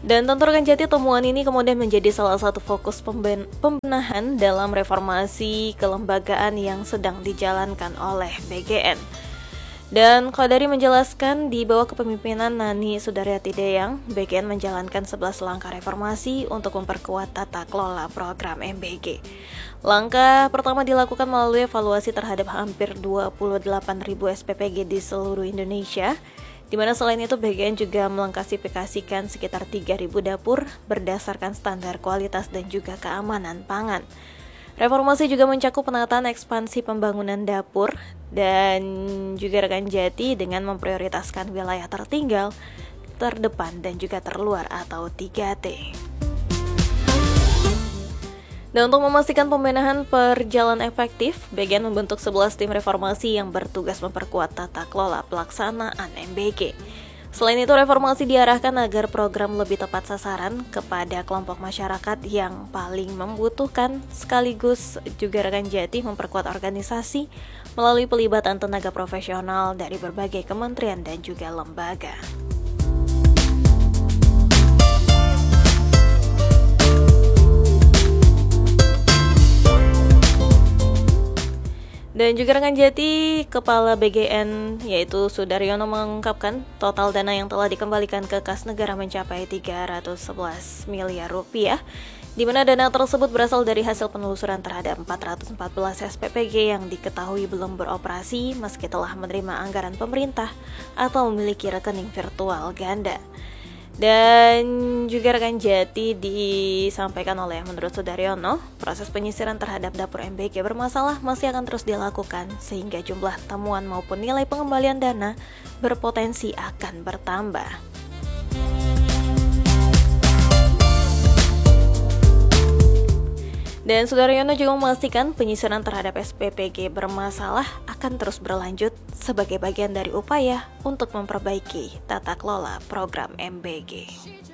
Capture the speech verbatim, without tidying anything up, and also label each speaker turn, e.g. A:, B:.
A: Dan tentu rekan Jati, temuan ini kemudian menjadi salah satu fokus pemben- pembenahan dalam reformasi kelembagaan yang sedang dijalankan oleh B G N. Dan Qadari menjelaskan, di bawah kepemimpinan Nani Sudaryati Deyang, B G N menjalankan sebelas langkah reformasi untuk memperkuat tata kelola program M B G. Langkah pertama dilakukan melalui evaluasi terhadap hampir dua puluh delapan ribu S P P G di seluruh Indonesia, di mana selain itu B G N juga mengklasifikasikan sekitar tiga ribu dapur berdasarkan standar kualitas dan juga keamanan pangan. Reformasi juga mencakup penataan ekspansi pembangunan dapur dan juga rekan Jati dengan memprioritaskan wilayah tertinggal, terdepan dan juga terluar atau tiga T. Dan untuk memastikan pembenahan berjalan efektif, B G N membentuk sebelas tim reformasi yang bertugas memperkuat tata kelola pelaksanaan M B G. Selain itu, reformasi diarahkan agar program lebih tepat sasaran kepada kelompok masyarakat yang paling membutuhkan, sekaligus juga rekan Jati memperkuat organisasi melalui pelibatan tenaga profesional dari berbagai kementerian dan juga lembaga. Dan juga rekan Jati, Kepala B G N yaitu Sudaryono mengungkapkan total dana yang telah dikembalikan ke kas negara mencapai tiga ratus sebelas miliar rupiah, di mana dana tersebut berasal dari hasil penelusuran terhadap empat ratus empat belas S P P G yang diketahui belum beroperasi meski telah menerima anggaran pemerintah atau memiliki rekening virtual ganda. Dan juga rekan Jati disampaikan oleh menurut Sudaryono, proses penyisiran terhadap dapur M B G bermasalah masih akan terus dilakukan sehingga jumlah temuan maupun nilai pengembalian dana berpotensi akan bertambah. Dan Sudaryono juga memastikan penyisiran terhadap S P P G bermasalah akan terus berlanjut sebagai bagian dari upaya untuk memperbaiki tata kelola program M B G.